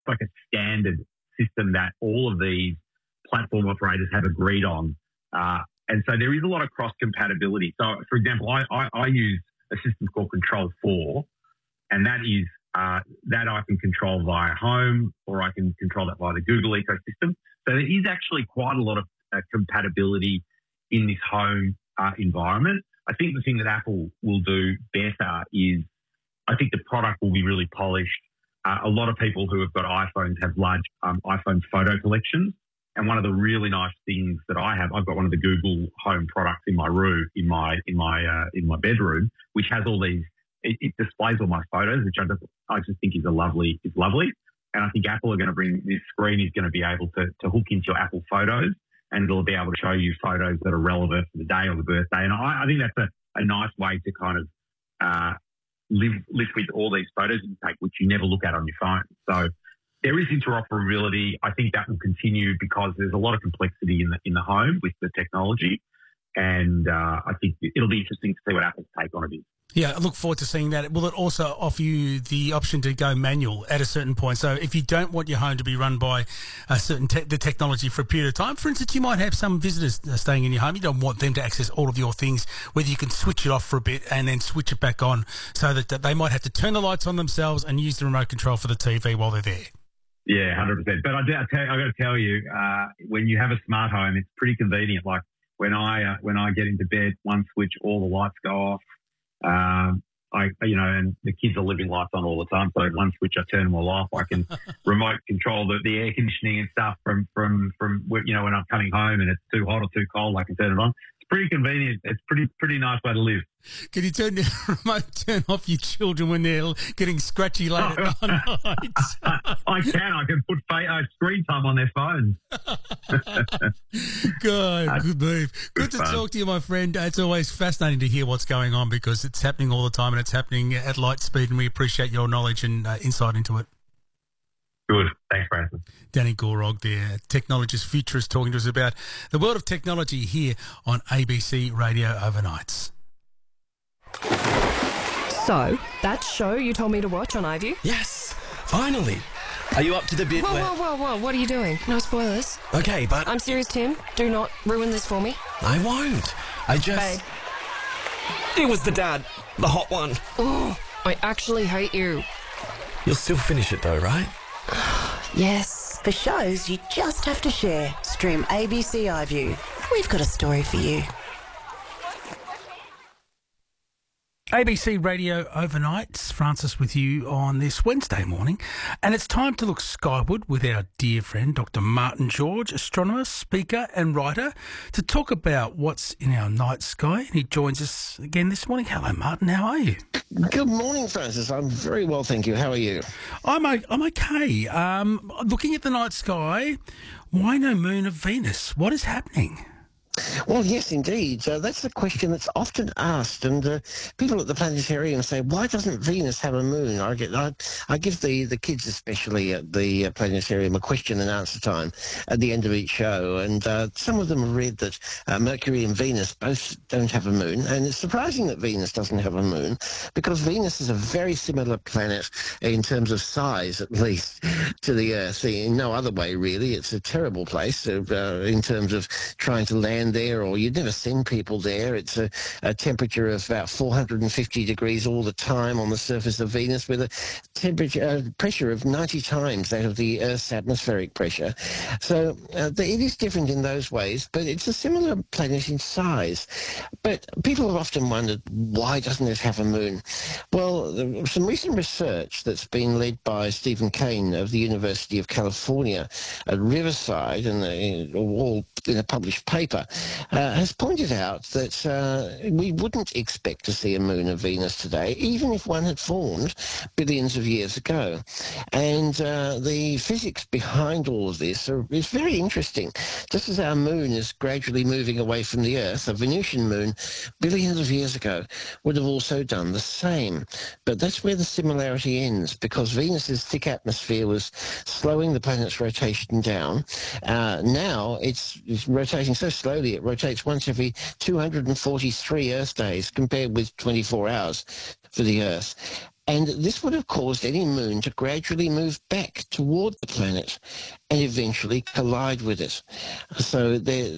like a standard system that all of these platform operators have agreed on. And so there is a lot of cross-compatibility. So, for example, I use a system called Control 4, and that is that I can control via Home, or I can control that via the Google ecosystem. So there is actually quite a lot of compatibility in this home environment. I think the thing that Apple will do better is I think the product will be really polished. A lot of people who have got iPhones have large iPhone photo collections. And one of the really nice things that I've got one of the Google Home products in my room, in my bedroom, which has all these. It displays all my photos, which I just think is lovely. And I think Apple are going to bring this screen is going to be able to hook into your Apple Photos, and it'll be able to show you photos that are relevant for the day or the birthday. And I think that's a nice way to kind of live with all these photos you take, which you never look at on your phone. So there is interoperability. I think that will continue because there's a lot of complexity in the home with the technology. And I think it'll be interesting to see what Apple's take on it is. Yeah, I look forward to seeing that. Will it also offer you the option to go manual at a certain point? So if you don't want your home to be run by a certain the technology for a period of time, for instance, you might have some visitors staying in your home. You don't want them to access all of your things, whether you can switch it off for a bit and then switch it back on so that they might have to turn the lights on themselves and use the remote control for the TV while they're there. Yeah, 100%. But I got to tell you, when you have a smart home, it's pretty convenient. Like when I get into bed, one switch, all the lights go off. And the kids are living lights on all the time. So one switch, I turn them all off. I can remote control the air conditioning and stuff from when I'm coming home and it's too hot or too cold, I can turn it on. It's pretty convenient. It's pretty nice way to live. Can you turn off your children when they're getting scratchy late at night? I can. I can put screen time on their phones. Good move. Good to talk to you, my friend. It's always fascinating to hear what's going on because it's happening all the time and it's happening at light speed, and we appreciate your knowledge and insight into it. Good. Thanks, Francis. Danny Gorog there, technologist, futurist, talking to us about the world of technology here on ABC Radio Overnights. So, that show you told me to watch on iView? Yes, finally. Are you up to the bit where... Whoa, what are you doing? No spoilers. Okay, but... I'm serious, Tim. Do not ruin this for me. I won't. I just... Babe. It was the dad. The hot one. Oh, I actually hate you. You'll still finish it though, right? Yes. For shows you just have to share, stream ABC iView. We've got a story for you. ABC Radio Overnights, Francis with you on this Wednesday morning. And it's time to look skyward with our dear friend, Dr. Martin George, astronomer, speaker and writer, to talk about what's in our night sky. And he joins us again this morning. Hello, Martin. How are you? Good morning, Francis. I'm very well, thank you. How are you? I'm okay. Looking at the night sky, why no moon of Venus? What is happening? Well, yes, indeed. That's the question that's often asked, and people at the planetarium say, "Why doesn't Venus have a moon?" I give the kids, especially at the planetarium, a question and answer time at the end of each show, and some of them have read that Mercury and Venus both don't have a moon, and it's surprising that Venus doesn't have a moon because Venus is a very similar planet in terms of size, at least, to the Earth. In no other way, really. It's a terrible place in terms of trying to land there, or you'd never send people there. It's a temperature of about 450 degrees all the time on the surface of Venus, with a pressure of 90 times that of the Earth's atmospheric pressure. So it is different in those ways, but it's a similar planet in size. But people have often wondered, why doesn't it have a moon? Well, some recent research that's been led by Stephen Kane of the University of California at Riverside, and all in a published paper, has pointed out that we wouldn't expect to see a moon of Venus today, even if one had formed billions of years ago. And the physics behind all of this is very interesting. Just as our moon is gradually moving away from the Earth, a Venusian moon billions of years ago would have also done the same. But that's where the similarity ends, because Venus's thick atmosphere was slowing the planet's rotation down. Now it's rotating so slowly it rotates once every 243 Earth days, compared with 24 hours for the Earth. And this would have caused any moon to gradually move back toward the planet and eventually collide with it. So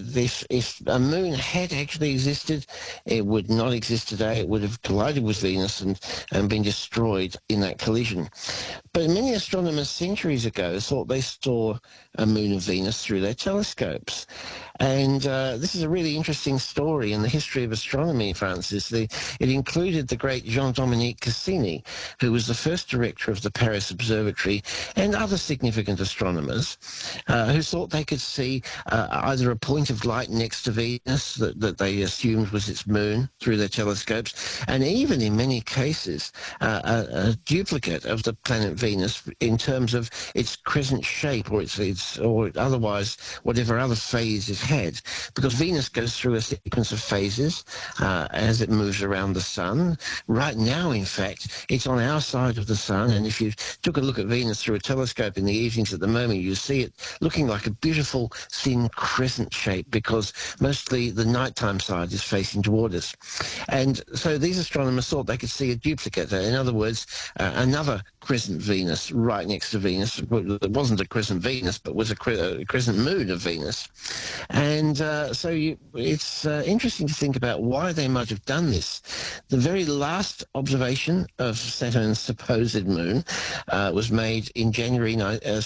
if a moon had actually existed, it would not exist today. It would have collided with Venus and been destroyed in that collision. But many astronomers centuries ago thought they saw a moon of Venus through their telescopes. And this is a really interesting story in the history of astronomy, Francis. It included the great Jean-Dominique Cassini, who was the first director of the Paris Observatory, and other significant astronomers who thought they could see either a point of light next to Venus that they assumed was its moon through their telescopes, and even in many cases a duplicate of the planet Venus in terms of its crescent shape or or otherwise whatever other phase it had, because Venus goes through a sequence of phases as it moves around the sun. Right now, in fact, it's on our side of the sun, and if you took a look at Venus through a telescope in the evenings at the moment, you see it looking like a beautiful thin crescent shape, because mostly the nighttime side is facing toward us. And so these astronomers thought they could see a duplicate, in other words, another crescent Venus right next to Venus. It wasn't a crescent Venus, but was a crescent moon of Venus. And it's interesting to think about why they might have done this. The very last observation of Saturn's supposed moon was made in January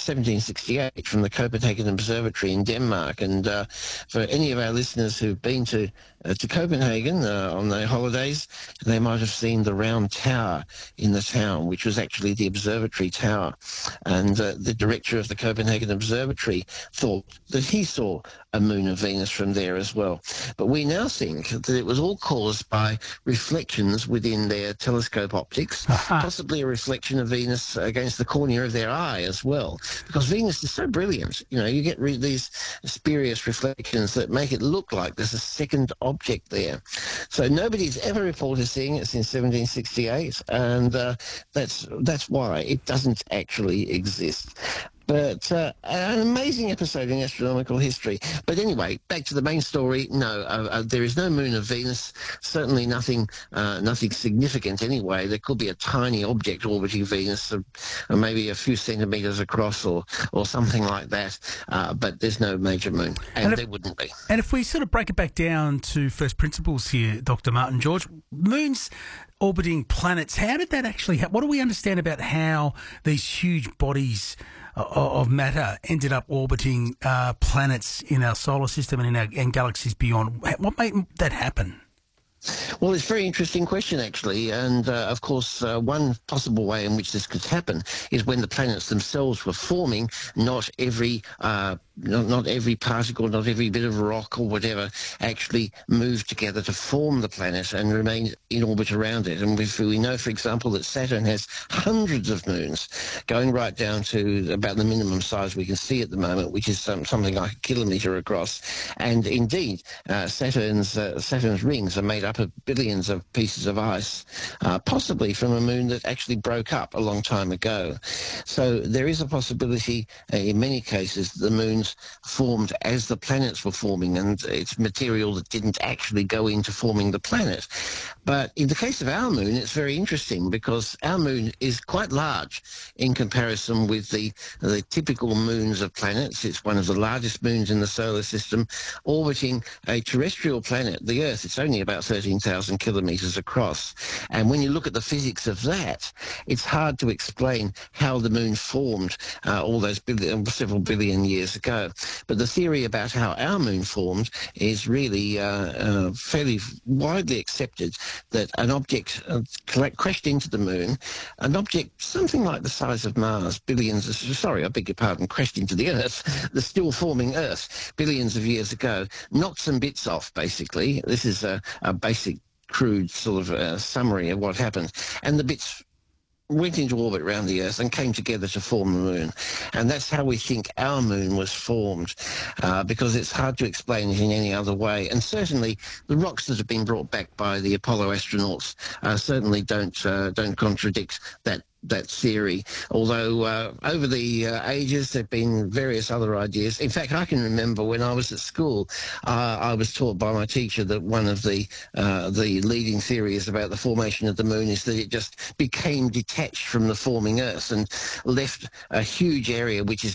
1768 from the Copenhagen Observatory in Denmark. And for any of our listeners who've been to Copenhagen on their holidays, they might have seen the round tower in the town, which was actually the observatory tower. And the director of the Copenhagen Observatory thought that he saw a moon of Venus from there as well. But we now think that it was all caused by reflections within their telescope optics, possibly a reflection of Venus against the cornea of their eye as well, because Venus is so brilliant. You know, you get these spurious reflections that make it look like there's a second object there. So nobody's ever reported seeing it since 1768, and that's why it doesn't actually exist. But an amazing episode in astronomical history. But anyway, back to the main story. No, there is no moon of Venus. Certainly nothing significant anyway. There could be a tiny object orbiting Venus, maybe a few centimetres across or something like that. But there's no major moon, and there wouldn't be. And if we sort of break it back down to first principles here, Dr. Martin George, moons orbiting planets, how did that actually happen? What do we understand about how these huge bodies of matter ended up orbiting planets in our solar system and galaxies beyond? What made that happen? Well, it's a very interesting question, actually. And, of course, one possible way in which this could happen is when the planets themselves were forming. Not every particle, not every bit of rock or whatever actually moved together to form the planet and remained in orbit around it. And we know, for example, that Saturn has hundreds of moons, going right down to about the minimum size we can see at the moment, which is something like a kilometre across. And indeed, Saturn's rings are made up of billions of pieces of ice, possibly from a moon that actually broke up a long time ago. So there is a possibility, in many cases, the moons formed as the planets were forming, and it's material that didn't actually go into forming the planet. But in the case of our moon, it's very interesting because our moon is quite large in comparison with the typical moons of planets. It's one of the largest moons in the solar system, orbiting a terrestrial planet, the Earth. It's only about 13,000 kilometres across. And when you look at the physics of that, it's hard to explain how the moon formed all those several billion years ago. But the theory about how our moon formed is really fairly widely accepted, that an object crashed into the moon, an object something like the size of Mars, crashed into the Earth, the still forming Earth, billions of years ago, knocked some bits off, basically. This is a basic, crude sort of summary of what happened. And the bits went into orbit around the Earth and came together to form the moon. And that's how we think our moon was formed, because it's hard to explain it in any other way. And certainly the rocks that have been brought back by the Apollo astronauts certainly don't contradict that that theory, although over the ages there have been various other ideas. In fact, I can remember when I was at school, I was taught by my teacher that one of the leading theories about the formation of the moon is that it just became detached from the forming Earth and left a huge area which is